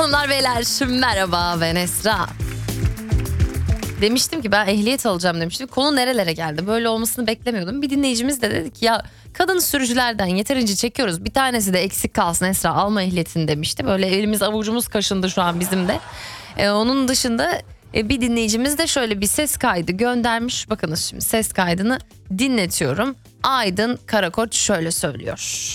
Hanımlar beyler merhaba, ben Esra. Demiştim ki ben ehliyet alacağım demiştim. Konu nerelere geldi? Böyle olmasını beklemiyordum. Bir dinleyicimiz de dedi ki ya kadın sürücülerden yeterince çekiyoruz. Bir tanesi de eksik kalsın Esra, alma ehliyetini demişti. Böyle elimiz avucumuz kaşındı şu an bizim de. Onun dışında bir dinleyicimiz de şöyle bir ses kaydı göndermiş. Bakınız şimdi ses kaydını dinletiyorum. Aydın Karakoç şöyle söylüyor.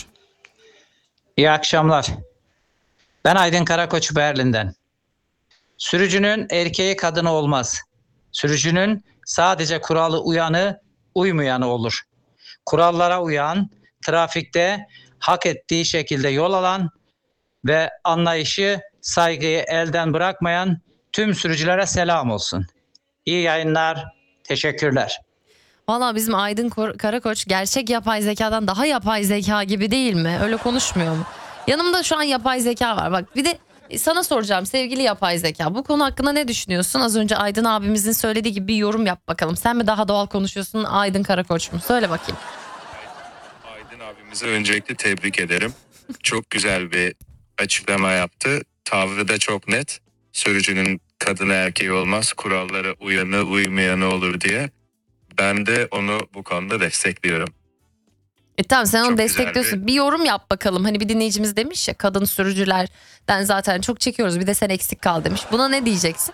İyi akşamlar. Ben Aydın Karakoç Berlin'den. Sürücünün erkeği kadını olmaz. Sürücünün sadece kuralı uyanı, uymayanı olur. Kurallara uyan, trafikte hak ettiği şekilde yol alan ve anlayışı, saygıyı elden bırakmayan tüm sürücülere selam olsun. İyi yayınlar, teşekkürler. Valla bizim Aydın Karakoç gerçek yapay zekadan daha yapay zeka gibi değil mi? Öyle konuşmuyor mu? Yanımda şu an yapay zeka var. Bak bir de sana soracağım sevgili yapay zeka. Bu konu hakkında ne düşünüyorsun? Az önce Aydın abimizin söylediği gibi bir yorum yap bakalım. Sen mi daha doğal konuşuyorsun, Aydın Karakoç mu? Söyle bakayım. Aydın abimizi öncelikle tebrik ederim. Çok güzel bir açıklama yaptı. Tavrı da çok net. Sürücünün kadını erkeği olmaz, kurallara uyanı uymayanı olur diye. Ben de onu bu konuda destekliyorum. Tamam sen onu Çok destekliyorsun. güzel Bir yorum yap bakalım. Hani bir dinleyicimiz demiş ya kadın sürücülerden zaten çok çekiyoruz. Bir de sen eksik kal demiş. Buna ne diyeceksin?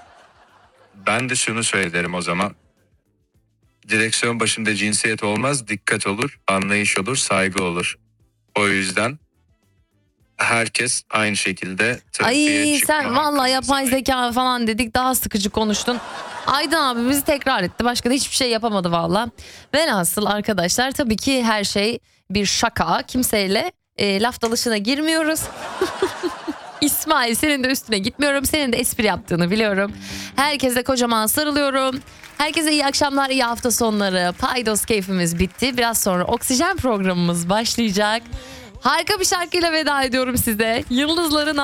Ben de şunu söylerim o zaman. Direksiyon başında cinsiyet olmaz, dikkat olur, anlayış olur, saygı olur. O yüzden herkes aynı şekilde trafiğe Ay çıkma sen vallahi hakkına yapay sahip. zeka falan dedik daha sıkıcı konuştun. Aydın abi bizi tekrar etti. Başka da hiçbir şey yapamadı valla. Velhasıl arkadaşlar tabii ki her şey bir şaka. Kimseyle laf dalışına girmiyoruz. İsmail senin de üstüne gitmiyorum. Senin de espri yaptığını biliyorum. Herkese kocaman sarılıyorum. Herkese iyi akşamlar, iyi hafta sonları. Paydos keyfimiz bitti. Biraz sonra Oksijen programımız başlayacak. Harika bir şarkıyla veda ediyorum size. Yıldızların